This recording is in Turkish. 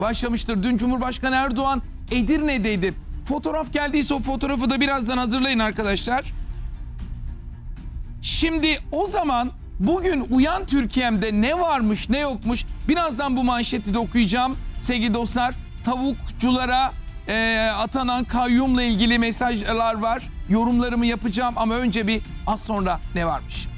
başlamıştır. Dün Cumhurbaşkanı Erdoğan Edirne'deydi. Fotoğraf geldiyse o fotoğrafı da birazdan hazırlayın arkadaşlar. Şimdi o zaman bugün Uyan Türkiye'mde ne varmış ne yokmuş birazdan bu manşeti de okuyacağım sevgili dostlar. Tavukçulara atanan kayyumla ilgili mesajlar var. Yorumlarımı yapacağım ama önce bir az sonra ne varmış?